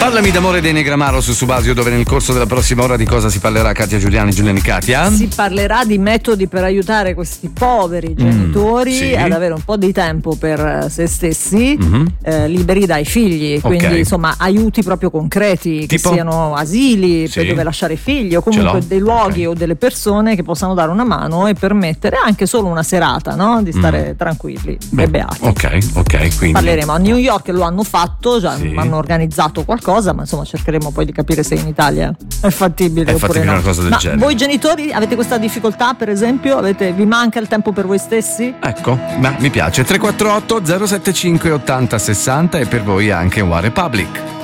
Parlami d'amore dei Negramaro su Subasio, dove nel corso della prossima ora di cosa si parlerà? Katia Giuliani, Giuliani Katia? Si parlerà di metodi per aiutare questi poveri genitori sì. ad avere un po' di tempo per se stessi, liberi dai figli, quindi insomma aiuti proprio concreti, tipo? che siano asili Sì. per dove lasciare i figli o comunque dei luoghi o delle persone che possano dare una mano e permettere anche solo una serata, no? Di stare tranquilli e beati. Ok, quindi Parleremo. A New York lo hanno fatto, già Sì. hanno organizzato qualcosa, ma insomma cercheremo poi di capire se in Italia è fattibile oppure no. una cosa del Ma genere. voi genitori avete questa difficoltà, per esempio? Vi manca il tempo per voi stessi? Ecco, ma mi piace. 348 075 80 60 e per voi anche One Republic.